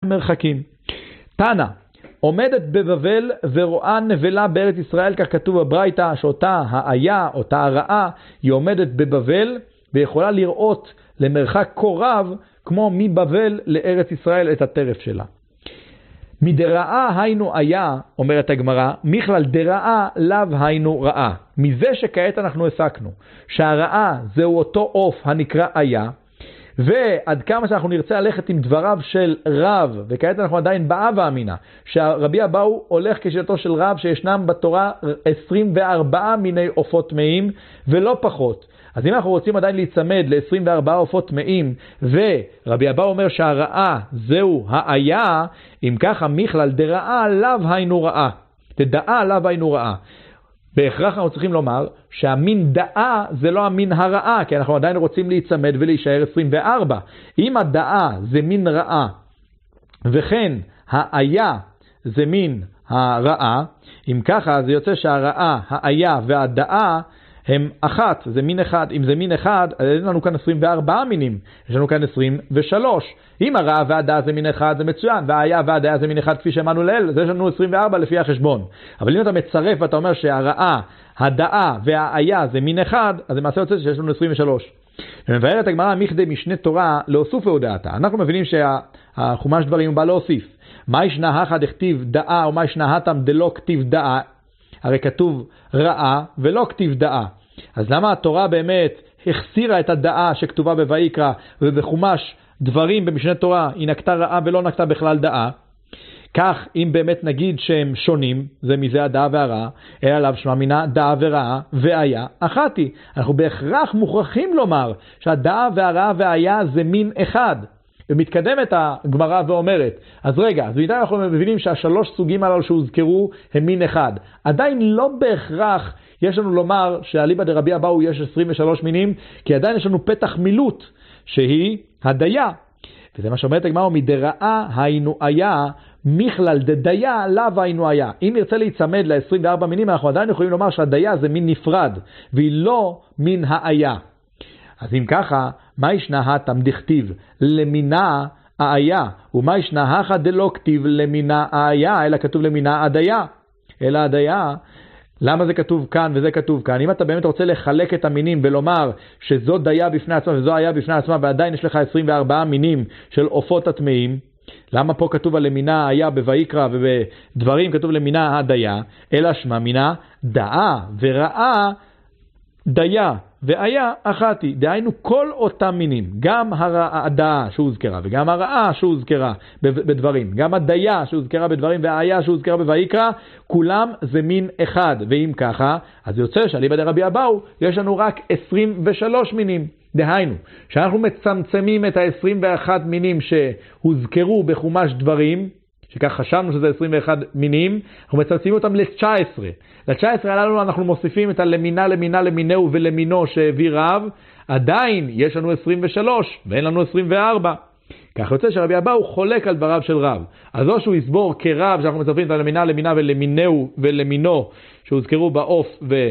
מרחקים. תנא, עומדת בבבל ורואה נבלה בארץ ישראל, כך כתוב בברייתא, שאותה האיה, אותה הרעה, היא עומדת בבבל ויכולה לראות למרחק כה רב כמו מבבל לארץ ישראל את הטרף שלה. מדרעה היינו איה, אומרת הגמרא, מכלל דרעה לאו היינו רעה. מזה שכעת אנחנו הסקנו שהרעה זהו אותו עוף הנקרא איה, ועד כמה שאנחנו נרצה ללכת עם דבריו של רב, וכעת אנחנו עדיין באב האמינה, שהרבי אבאו הולך כשיטתו של רב, שישנם בתורה 24 מיני עופות טמאים ולא פחות. אז אם אנחנו רוצים עדיין להיצמד ל-24 עופות טמאים, ורבי אבאו אומר שהרעה זהו האיה, אם ככה מכלל דרעה לאו היינו רעה. תדעה לאו היינו רעה. בהכרח אנחנו צריכים לומר שהמין דעה זה לא המין הרעה, כי אנחנו עדיין רוצים להיצמד ולהישאר 24. אם הדעה זה מין רעה, וכן האיה זה מין הרעה, אם ככה זה יוצא שהרעה, האיה והדעה הם אחת, זה מין אחד. אם זה מין אחד, אז יש לנו כאן 24 מינים, יש לנו כאן 23. אם הרעה והדעה זה מין אחד, זה מצוין, והאיה והדעה זה מין אחד כפי שאמרנו לאל, אז יש לנו 24 לפי החשבון. אבל אם אתה מצרף ואתה אומר שהרעה, הדעה והאיה זה מין אחד, אז למעשה יוצא שיש לנו 23. ומבארת הגמרא מכדי משנה תורה להוסיף והודעתה. אנחנו מבינים שהחומש דברים הוא בא להוסיף. מה ישנה הכא דכתיב דעה, או מה ישנה התם דלא כתיב דעה? הרי כתוב רעה ולא כתיב דעה. אז למה התורה באמת החסירה את הדעה שכתובה בויקרא, ובחומש דברים במשנה תורה היא נקטה רעה ולא נקטה בכלל דעה? כך אם באמת נגיד שהם שונים, זה מזה הדעה והרעה, אלא עליו שמע מינה דעה ורעה ואיה אחת היא. אנחנו בהכרח מוכרחים לומר שהדעה והרעה ואיה זה מין אחד. ומתקדמת הגמרא ואומרת, אז רגע, אז בידי אנחנו מבינים שהשלוש סוגים הללו שהוזכרו הם מין אחד. עדיין לא בהכרח יש לנו לומר שאליבא דרבי אבאו יש 23 מינים, כי עדיין יש לנו פתח מילוט שהיא הדיה. וזה מה שאומרת הגמרא, מדרעה היינו איה, מכלל דדיה לאו היינו איה. אם נרצה להיצמד ל-24 מינים, אנחנו עדיין יכולים לומר שהדיה זה מין נפרד, והיא לא מין האיה. אז אם ככה, מה ישנה התם דכתיב למינה האיה, ומה ישנה הכא דלא כתיב למינה האיה, אלא כתוב למינה הדיה. אלא הדיה, למה זה כתוב כאן וזה כתוב כאן? אם אתה באמת רוצה לחלק את המינים ולומר שזו דיה בפני עצמה וזו היה בפני עצמה, ועדיין יש לך 24 מינים של עופות הטמאים, למה פה כתוב על למינה היה בויקרא ובדברים כתוב למינה הדיה? אלא שמע מינה דעה ורעה דיה והיה אחת היא. דהיינו כל אותם מינים, גם הדעה שהוזכרה וגם הרעה שהוזכרה בדברים, גם הדיה שהוזכרה בדברים וההיה שהוזכרה בויקרא, כולם זה מין אחד. ואם ככה, אז יוצא שאליבא דרבי אבאו יש לנו רק 23 מינים. דהיינו, שאנחנו מצמצמים את ה-21 מינים שהוזכרו בחומש דברים, שכך חשבנו שזה 21 מינים, אנחנו מצמצמים אותם ל-19. ל-19 הללו אנחנו מוסיפים את הלמינה, למינה, למינו ולמינו שהביא רב, עדיין יש לנו 23 ואין לנו 24. כך יוצא שרבי אבאו חולק על דבריו של רב. אז או שהוא יסבור כרב שאנחנו מצרפים את הלמינה, למינה ולמינו ולמינו שהוזכרו בעוף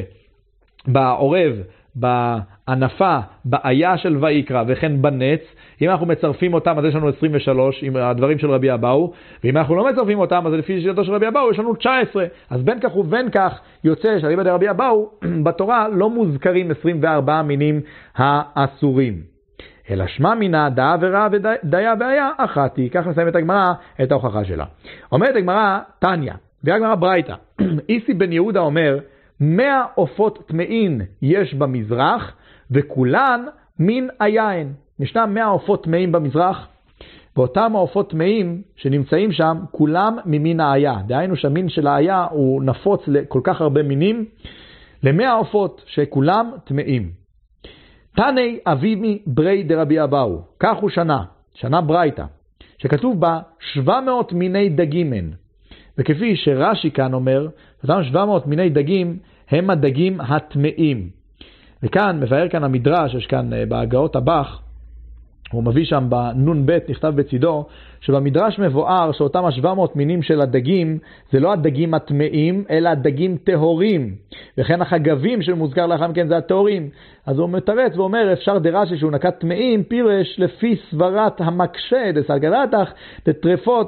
ובעורב, בענפה, באיה של ויקרא וכן בנץ. אם אנחנו מצרפים אותם אז יש לנו 23 עם הדברים של רבי אבאו, ואם אנחנו לא מצרפים אותם אז לפי שיטתו של רבי אבאו יש לנו 19. אז בין כך ובין כך יוצא שאליבא דרבי אבאו בתורה לא מוזכרים 24 מינים האסורים, אלא שמע מינה דעה ורעה ודיה והיה אחת היא. כך מסיימת הגמרא את ההוכחה שלה. אומרת הגמרא תניא, והגמרא ברייתא, איסי בן יהודה אומר 100 עופות טמאים יש במזרח וכולן מין היין. ישנם 100 עופות טמאים במזרח, ואותם העופות טמאים שנמצאים שם כולם ממין האיה. דהיינו שהמין של האיה הוא נפוץ לכל כך הרבה מינים, ל100 עופות שכולם טמאים. תני אבימי ברי דרבי אבאו, כך הוא שנה ברייתא, שכתוב בה 700 מיני דגים הן. וכפי שרש"י כאן אומר, אותם 700 מיני דגים הם הדגים הטמאים. וכאן מבאר כאן המדרש, יש כאן בהגאות הבח, הוא מביא שם בנון ב' נכתב בצידו, שבמדרש מבואר שאותם 700 מינים של הדגים זה לא הדגים הטמאים אלא הדגים טהורים, וכן החגבים שמוזכר לאחר מכן זה הטהורים. אז הוא מתרץ ואומר אפשר דרש"י שהוא נקט טמאים פירש לפי סברת המקשה דסלגדתך דטרפות